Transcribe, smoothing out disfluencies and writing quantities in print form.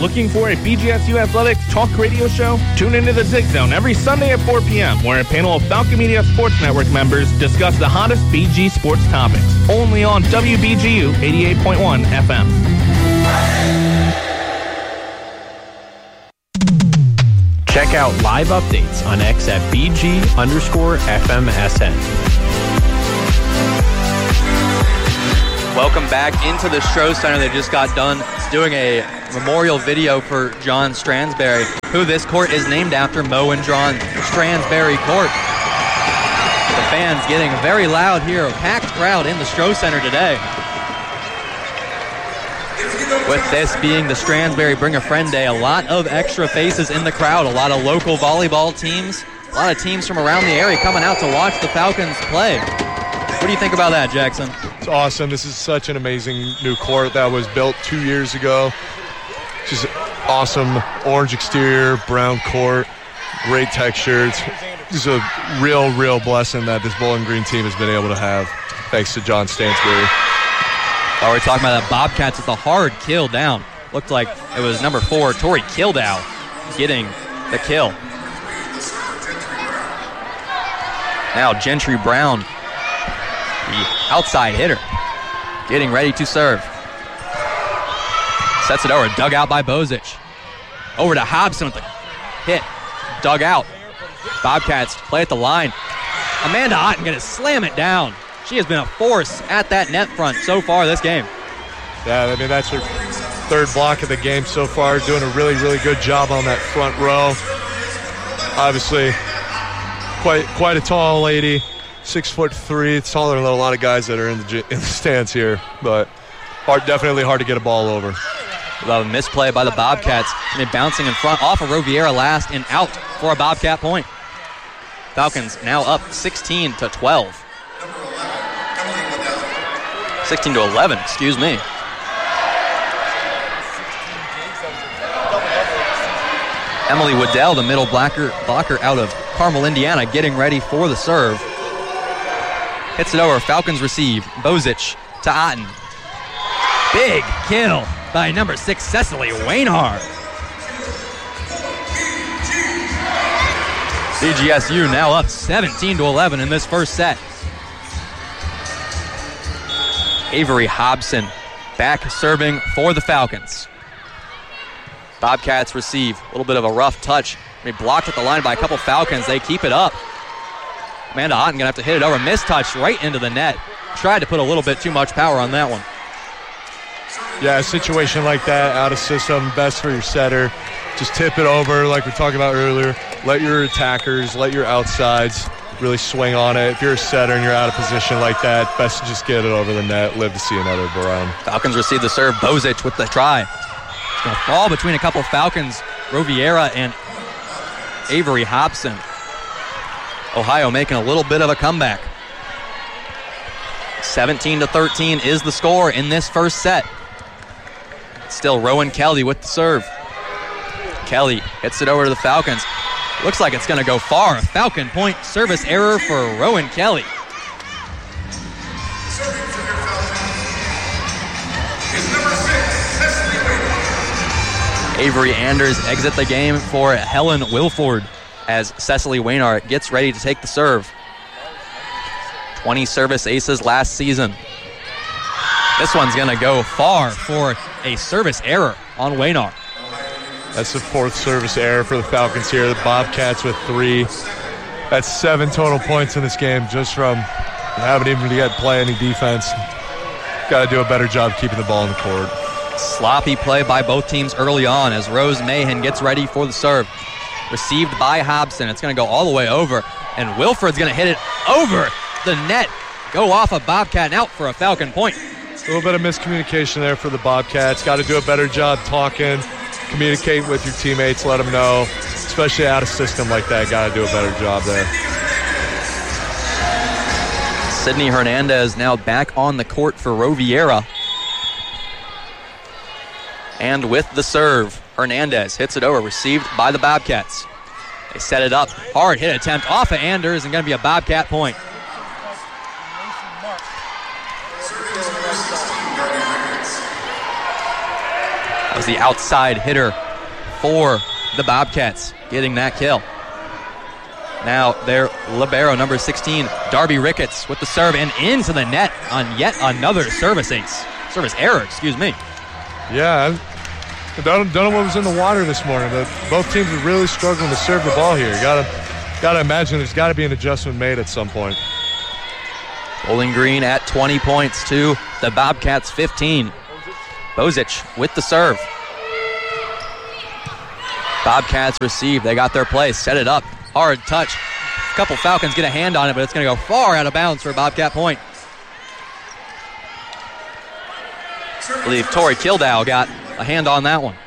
Looking for a BGSU Athletics talk radio show? Tune into the Zig Zone every Sunday at 4 p.m. where a panel of Falcon Media Sports Network members discuss the hottest BG sports topics. Only on WBGU 88.1 FM. Check out live updates on X at BG_FMSN. Welcome back into the Stroh Center. They just got done doing a memorial video for John Stransberry, who this court is named after, Mo and John Stransberry Court. The fans getting very loud here. A packed crowd in the Stroh Center today. With this being the Stransberry Bring a Friend Day, a lot of extra faces in the crowd, a lot of local volleyball teams, a lot of teams from around the area coming out to watch the Falcons play. What do you think about that, Jackson? It's awesome. This is such an amazing new court that was built 2 years ago. Just awesome orange exterior, brown court, great texture. It's just a real blessing that this Bowling Green team has been able to have, thanks to John Stransberry. Oh, we're talking about that Bobcats with a hard kill down. Looked like it was number 4, Tori Kildow, getting the kill. Now Gentry Brown, the outside hitter, getting ready to serve. Sets it over, dug out by Bozic. Over to Hobson with the hit, dug out. Bobcats play at the line. Amanda Otten going to slam it down. She has been a force at that net front so far this game. Yeah, I mean, that's her third block of the game so far, doing a really good job on that front row. Obviously, quite a tall lady, 6'3". It's taller than a lot of guys that are in the stands here, but definitely hard to get a ball over. A misplay by the Bobcats, and they're bouncing in front off of Roviera last and out for a Bobcat point. Falcons now up 16-12. 16-11, excuse me. Emily Waddell, the middle blocker out of Carmel, Indiana, getting ready for the serve. Hits it over, Falcons receive. Bozic to Otten. Big kill by number 6, Cecily Wainhart. BGSU now up 17-11 in this first set. Avery Hobson back serving for the Falcons. Bobcats receive a little bit of a rough touch. They blocked at the line by a couple Falcons. They keep it up. Amanda Otten going to have to hit it over. Missed touch right into the net. Tried to put a little bit too much power on that one. Yeah, a situation like that, out of system, best for your setter. Just tip it over like we talked about earlier. Let your attackers, let your outsides really swing on it. If you're a setter and you're out of position like that, best to just get it over the net, live to see another run. Falcons receive the serve. Bozic with the try. It's going to fall between a couple Falcons, Roviera and Avery Hobson. Ohio making a little bit of a comeback. 17-13 is the score in this first set. Still Rowan Kelly with the serve. Kelly hits it over to the Falcons. Looks like it's going to go far. A Falcon point service error for Rowan Kelly. Avery Anders exit the game for Helen Wilford as Cecily Wainhart gets ready to take the serve. 20 service aces last season. This one's going to go far for a service error on Wainhart. That's the 4th service error for the Falcons here. The Bobcats with 3. That's 7 total points in this game just from haven't even yet play any defense. Got to do a better job keeping the ball in the court. Sloppy play by both teams early on as Rose Mahan gets ready for the serve. Received by Hobson. It's going to go all the way over, and Wilford's going to hit it over the net. Go off a Bobcat and out for a Falcon point. A little bit of miscommunication there for the Bobcats. Got to do a better job talking, communicate with your teammates, let them know, especially out of system like that. Got to do a better job there. Sydney Hernandez now back on the court for Roviera. And with the serve, Hernandez hits it over, received by the Bobcats. They set it up. Hard hit attempt off of Anders and going to be a Bobcat point. That was the outside hitter for the Bobcats, getting that kill. Now their libero, number 16, Darby Ricketts, with the serve and into the net on yet another service error. Yeah, I don't know what was in the water this morning. Both teams are really struggling to serve the ball here. Got to imagine there's got to be an adjustment made at some point. Bowling Green at 20 points to the Bobcats 15. Bozic with the serve. Bobcats receive. They got their play. Set it up. Hard touch. A couple Falcons get a hand on it, but it's going to go far out of bounds for a Bobcat point. I believe Tori Kildow got a hand on that one.